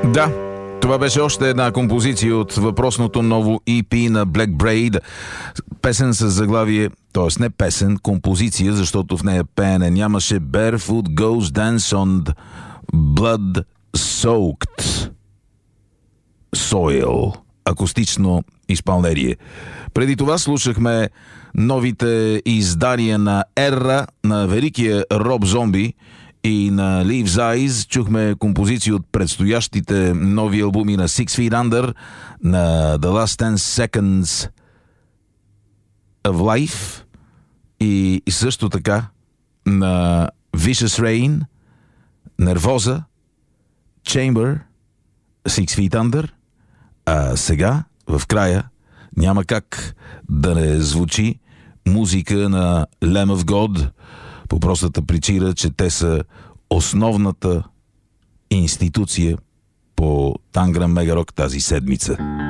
Да, това беше още една композиция от въпросното ново EP на Black Braid. Песен с заглавие, т.е. не песен, композиция, защото в нея пеене нямаше. Barefoot Goes Dance on Blood-Soaked Soil. Акустично изпълнение. Преди това слушахме новите издания на Ерра, на великия Роб Зомби и на Leaves Eyes. Чухме композиции от предстоящите нови албуми на Six Feet Under, на The Last 10 Seconds of Life и също така на Vicious Rain, Nervosa, Chamber, Six Feet Under. А сега, в края, няма как да не звучи музика на Lamb of God, по простата причина, че те са основната институция по Танграм Мегарок тази седмица.